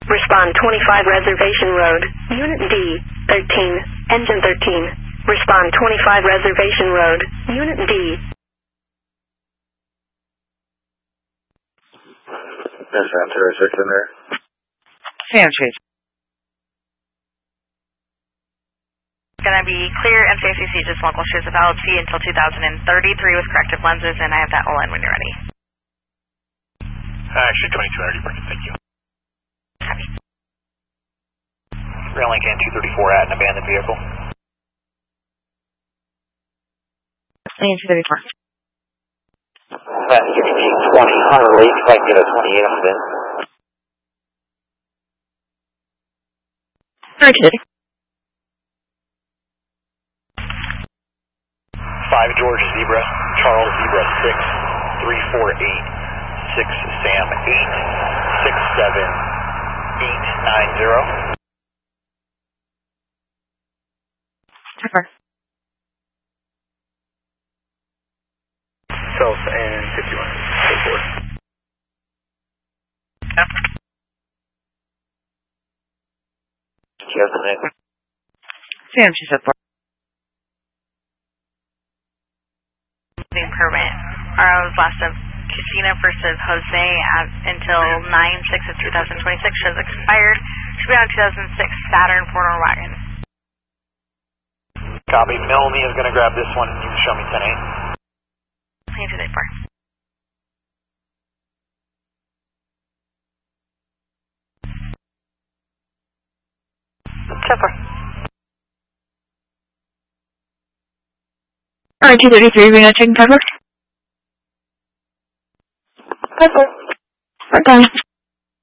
Respond 25 Reservation Road, Unit D, 13, Engine 13. Respond 25 Reservation Road, Unit D. There's Sam 06 in there. Sam Chase. Gonna be clear NCACC just local shows of LLC until 2033 with corrective lenses, and I have that all in when you're ready. Actually, 2200, thank you. Copy. Rail link and 234 at an abandoned vehicle. Lane 234. 1620, Hunter Lake, if I can get a 28 on the bin. Okay. 5 George Zebra, Charles Zebra 6, 348, 6 Sam 8, 67890. Tucker. South and 51. 04. Yep. Sam Chase at 4. Permit. RO's last of Christina versus Jose until 9/6 of 2026 shows expired. Should be on 2006 Saturn 4-door wagon. Copy. Melanie is going to grab this one. You can show me 10-8. Lane 234. Super. Alright, 233, we're checking cover. Cover. We're done.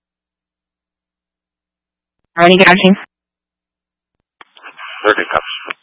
Alrighty, got you. 30 cups.